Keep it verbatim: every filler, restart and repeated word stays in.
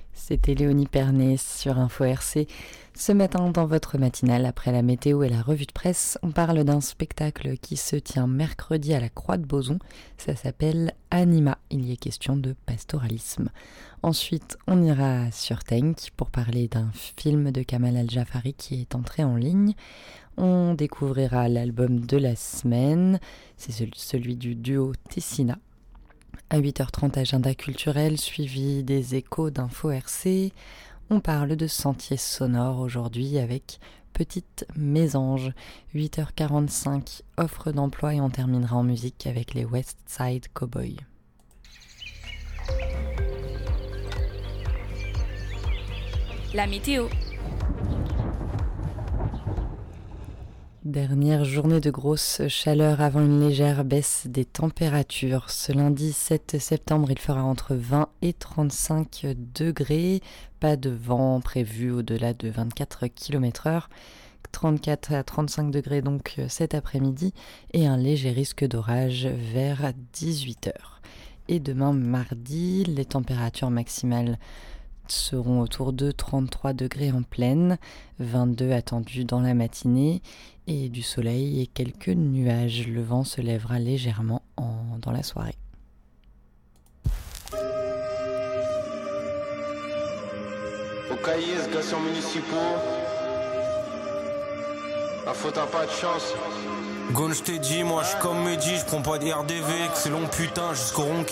C'était Léonie Pernet sur Info R C. Ce matin, dans votre matinale, après la météo et la revue de presse, on parle d'un spectacle qui se tient mercredi à la Croix de Bozon. Ça s'appelle Anima. Il y est question de pastoralisme. Ensuite, on ira sur Tenk pour parler d'un film de Kamal Al-Jafari qui est entré en ligne. On découvrira l'album de la semaine. C'est celui du duo Tessina. À huit heures trente, agenda culturel, suivi des échos d'Info R C. On parle de sentiers sonores aujourd'hui avec Petite Mésange. huit heures quarante-cinq, offre d'emploi et on terminera en musique avec les West Side Cowboys. La météo. Dernière journée de grosse chaleur avant une légère baisse des températures. Ce lundi sept septembre, il fera entre vingt et trente-cinq degrés. Pas de vent prévu au-delà de vingt-quatre kilomètres heure. trente-quatre à trente-cinq degrés donc cet après-midi et un léger risque d'orage vers dix-huit heures. Et demain mardi, les températures maximales seront autour de trente-trois degrés en pleine, vingt-deux attendus dans la matinée et du soleil et quelques nuages. Le vent se lèvera légèrement en, dans la soirée. Au cahier, gasseurs municipaux, la faute à pas de chance. Gon, je t'ai dit, moi je suis comme Mehdi, je prends pas des R D V, excellent putain jusqu'au rond.